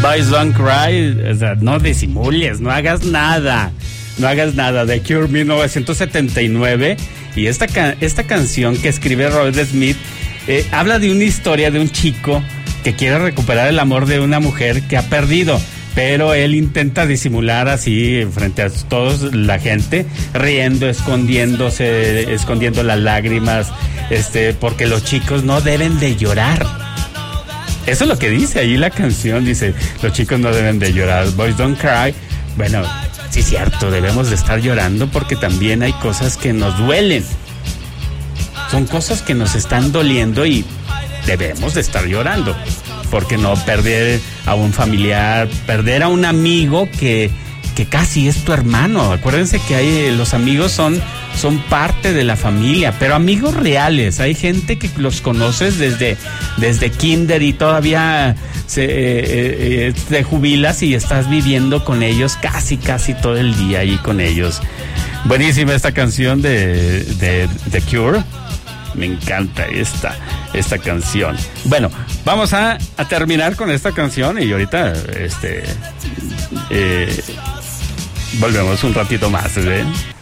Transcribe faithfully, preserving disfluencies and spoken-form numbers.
Boys Don't Cry, o sea, no disimules, no hagas nada, no hagas nada. The Cure, mil novecientos setenta y nueve, y esta, ca- esta canción que escribe Robert Smith eh, habla de una historia de un chico que quiere recuperar el amor de una mujer que ha perdido, pero él intenta disimular así frente a todos la gente, riendo, escondiéndose, escondiendo las lágrimas, este, porque los chicos no deben de llorar. Eso es lo que dice ahí la canción, dice, los chicos no deben de llorar, boys don't cry. Bueno, sí es cierto, debemos de estar llorando porque también hay cosas que nos duelen. Son cosas que nos están doliendo y debemos de estar llorando. Porque no perder a un familiar, perder a un amigo que, que casi es tu hermano. Acuérdense que hay, los amigos son, son parte de la familia, pero amigos reales. Hay gente que los conoces desde, desde kinder y todavía se, eh, eh, te jubilas y estás viviendo con ellos casi, casi todo el día ahí con ellos. Buenísima esta canción de, de, de Cure. Me encanta esta, esta canción. Bueno, vamos a, a terminar con esta canción y ahorita este, eh, volvemos un ratito más, ¿eh?